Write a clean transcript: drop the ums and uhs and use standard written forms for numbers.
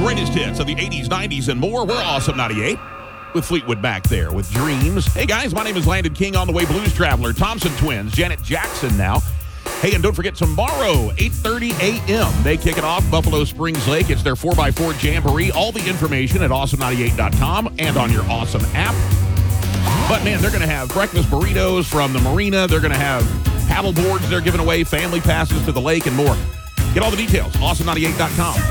greatest hits of the 80s, 90s, and more. We're Awesome 98 with Fleetwood back there with Dreams. Hey, guys, my name is Landon King, On the Way Blues Traveler, Thompson Twins, Janet Jackson now. Hey, and don't forget, tomorrow, 8:30 a.m., they kick it off, Buffalo Springs Lake. It's their 4x4 Jamboree. All the information at awesome98.com and on your Awesome app. But, man, they're going to have breakfast burritos from the marina. They're going to have paddle boards they're giving away, family passes to the lake, and more. Get all the details, awesome98.com.